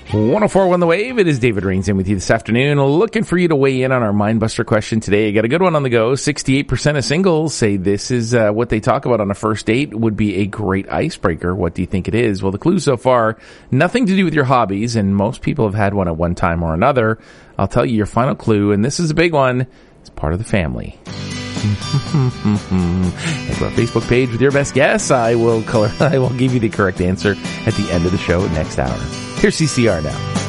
104.1 The Wave. It is David Rains in with you this afternoon. Looking for you to weigh in on our Mindbuster question today. Got a good one on the go. 68% of singles say this is what they talk about on a first date would be a great icebreaker. What do you think it is? Well, the clue so far, nothing to do with your hobbies, and most people have had one at one time or another. I'll tell you your final clue, and this is a big one. It's part of the family. Head to our Facebook page with your best guess. I will give you the correct answer at the end of the show next hour. Here's CCR now.